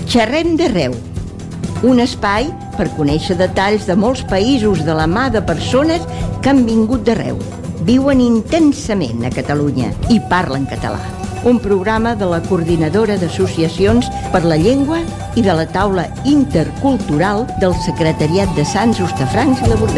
Xerrem d'arreu, un espai per conèixer detalls de molts països de la mà de persones que han vingut d'arreu, viuen intensament a Catalunya i parlen català. Un programa de la Coordinadora d'Associacions per la Llengua i de la Taula Intercultural del Secretariat de Sants, Hostafrancs i la Bordeta.